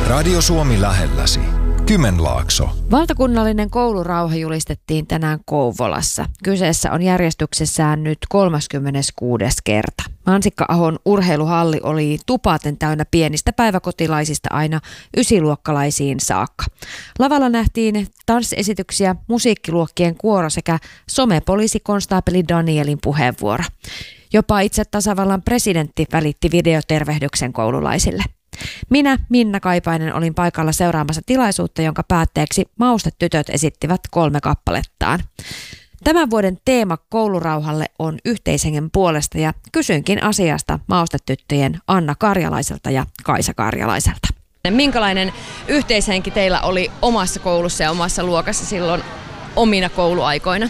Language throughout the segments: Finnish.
Radio Suomi lähelläsi. Kymenlaakso. Valtakunnallinen koulurauha julistettiin tänään Kouvolassa. Kyseessä on järjestyksessään nyt 36. kerta. Mansikka-ahon urheiluhalli oli tupaten täynnä pienistä päiväkotilaisista aina ysiluokkalaisiin saakka. Lavalla nähtiin tanssiesityksiä, musiikkiluokkien kuoro sekä somepoliisikonstaapeli Danielin puheenvuoro. Jopa itse tasavallan presidentti välitti videotervehdyksen koululaisille. Minä, Minna Kaipainen, olin paikalla seuraamassa tilaisuutta, jonka päätteeksi maustetytöt esittivät 3 kappalettaan. Tämän vuoden teema koulurauhalle on yhteishengen puolesta ja kysyinkin asiasta maustetyttöjen Anna Karjalaiselta ja Kaisa Karjalaiselta. Minkälainen yhteishenki teillä oli omassa koulussa ja omassa luokassa silloin omina kouluaikoina?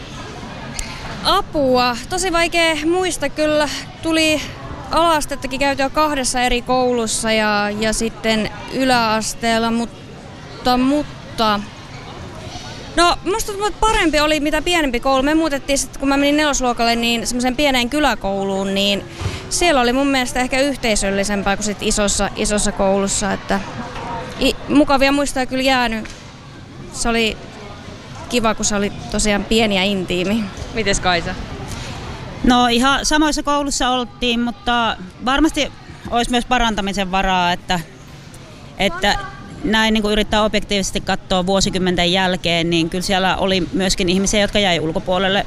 Apua. Tosi vaikea muistaa kyllä. Tuli ala-astettakin käytyä 2 eri koulussa ja sitten yläasteella, mutta no musta tuntuu, että parempi oli mitä pienempi koulu. Me muutettiin sitten, kun mä menin 4. niin semmoiseen pieneen kyläkouluun, niin siellä oli mun mielestä ehkä yhteisöllisempää kuin sit isossa koulussa, että mukavia muistoja kyllä jäänyt. Se oli kiva, kun se oli tosiaan pieni ja intiimi. Mites Kaisa? No ihan samoissa koulussa oltiin, mutta varmasti olisi myös parantamisen varaa, että näin niin kuin yrittää objektiivisesti katsoa vuosikymmenten jälkeen, niin kyllä siellä oli myöskin ihmisiä, jotka jäi ulkopuolelle.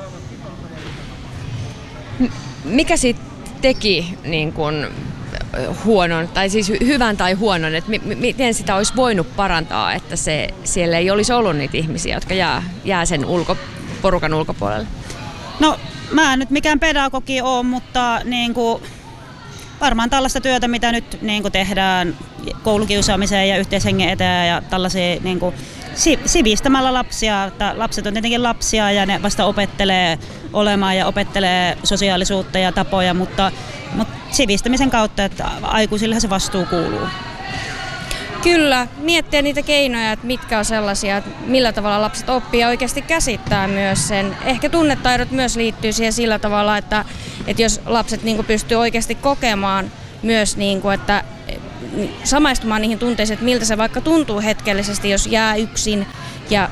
Mikä sitten teki niin kuin huonon, tai siis hyvän tai huonon, että miten sitä olisi voinut parantaa, että siellä ei olisi ollut niitä ihmisiä, jotka jää sen porukan ulkopuolelle? No mä en nyt mikään pedagogi ole, mutta niin kuin, varmaan tällaista työtä, mitä nyt niin kuin tehdään koulukiusaamiseen ja yhteishengen eteen ja tällaisia niin kuin, sivistämällä lapsia. Että lapset on tietenkin lapsia ja ne vasta opettelee olemaan ja opettelee sosiaalisuutta ja tapoja, mutta sivistämisen kautta, että aikuisillehan se vastuu kuuluu. Kyllä, miettiä niitä keinoja, että mitkä on sellaisia, että millä tavalla lapset oppii ja oikeasti käsittää myös sen. Ehkä tunnetaidot myös liittyy siihen sillä tavalla, että jos lapset niin kuin pystyy oikeasti kokemaan myös, niin kuin, että samaistumaan niihin tunteisiin, että miltä se vaikka tuntuu hetkellisesti, jos jää yksin ja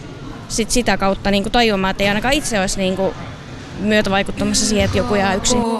sitä kautta niin kuin tajuamaan, että ei ainakaan itse olisi niin kuin myötävaikuttamassa siihen, että joku jää yksin.